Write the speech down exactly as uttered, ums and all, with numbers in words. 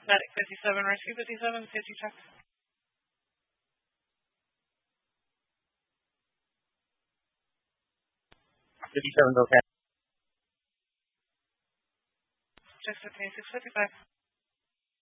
Medic fifty-seven, Rescue fifty-seven, safety check. fifty-seven's okay. Check fifteen, six fifty-five.